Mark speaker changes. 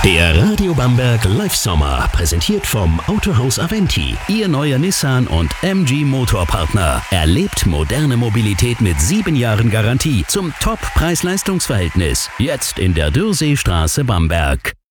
Speaker 1: Der Radio Bamberg Live Sommer, präsentiert vom Autohaus Aventi. Ihr neuer Nissan und MG Motorpartner. Erlebt moderne Mobilität mit 7 Jahren Garantie zum Top-Preis-Leistungs-Verhältnis. Jetzt in der Dürrseestraße Bamberg.